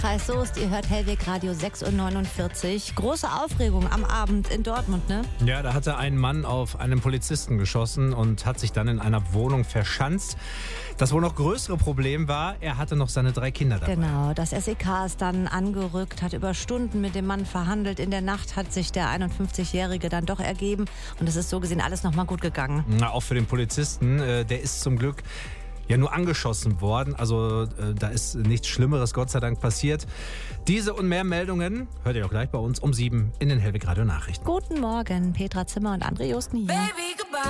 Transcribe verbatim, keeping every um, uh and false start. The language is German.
Heißt Soest, ihr hört Hellweg Radio sechs Uhr neunundvierzig. Große Aufregung am Abend in Dortmund, ne? Ja, da hatte ein Mann auf einen Polizisten geschossen und hat sich dann in einer Wohnung verschanzt. Das wohl noch größere Problem war, er hatte noch seine drei Kinder dabei. Genau, das S E K ist dann angerückt, hat über Stunden mit dem Mann verhandelt. In der Nacht hat sich der einundfünfzigjährige dann doch ergeben und es ist so gesehen alles nochmal gut gegangen. Na, auch für den Polizisten, äh, der ist zum Glück ja nur angeschossen worden. Also äh, da ist nichts Schlimmeres, Gott sei Dank, passiert. Diese und mehr Meldungen hört ihr auch gleich bei uns um sieben in den Hellweg Radio Nachrichten. Guten Morgen, Petra Zimmer und André Josten hier. Baby,